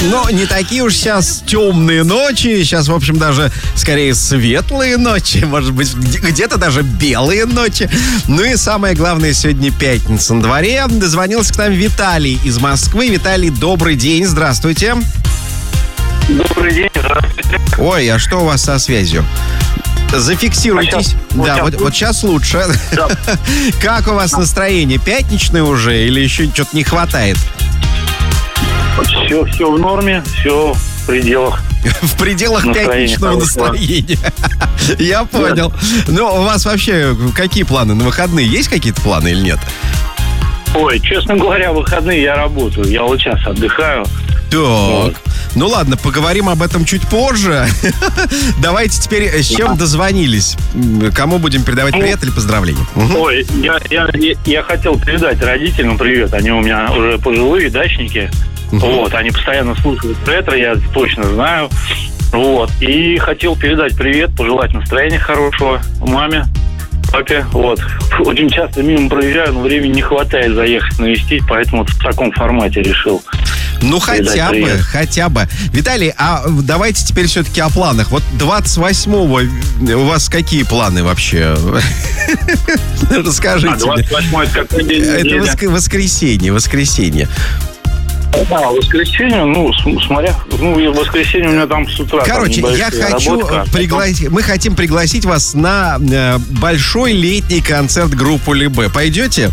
Но не такие уж сейчас темные ночи. Сейчас, в общем, даже скорее светлые ночи. Может быть, где-то даже белые ночи. Ну и самое главное, сегодня пятница на дворе. Дозвонился к нам Виталий из Москвы. Виталий, добрый день, здравствуйте. Добрый день, здравствуйте. Ой, а что у вас со связью? Зафиксируйтесь. Вот сейчас лучше. Да. Как у вас настроение? Пятничное уже или еще что-то не хватает? Все в норме, все в пределах. В пределах пятничного настроения. Я понял. Ну, у вас вообще какие планы на выходные? Есть какие-то планы или нет? Ой, честно говоря, в выходные я работаю. Я вот сейчас отдыхаю. Так. Вот. Ну ладно, поговорим об этом чуть позже. Давайте теперь с чем дозвонились? Кому будем передавать привет или поздравления? Ой, я хотел передать родителям привет. Они у меня уже пожилые дачники. Вот, они постоянно слушают ретро, я точно знаю. Вот, и хотел передать привет, пожелать настроения хорошего маме, папе. Вот, очень часто мимо проезжаю, но времени не хватает заехать навестить, поэтому вот в таком формате решил. Ну, хотя бы. Виталий, а давайте теперь все-таки о планах. Вот 28-го у вас какие планы вообще? Расскажите. 28-го это какой день недели? Это воскресенье. Да, воскресенье, в воскресенье у меня там с утра. Короче, я хочу мы хотим пригласить вас на большой летний концерт группы Любэ. Пойдете?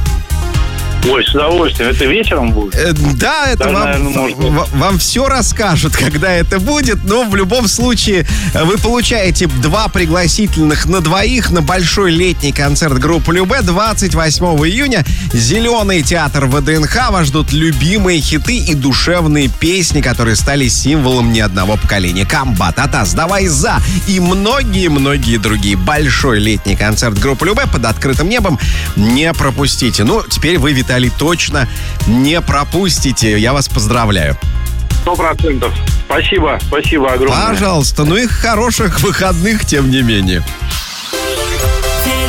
Ой, с удовольствием. Это вечером будет? Да, это вам все расскажут, когда это будет. Но в любом случае вы получаете 2 пригласительных на двоих на большой летний концерт группы Любэ 28 июня. Зеленый театр ВДНХ. Вас ждут любимые хиты и душевные песни, которые стали символом не одного поколения. Комбат, Атас, Давай За и многие-многие другие. Большой летний концерт группы Любэ под открытым небом. Не пропустите. Ну, теперь вы, Виталий, точно не пропустите. Я вас поздравляю. 100%. Спасибо огромное. Пожалуйста. Ну и хороших выходных, тем не менее.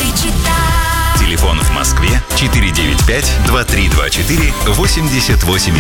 Телефон в Москве 495-2324-88.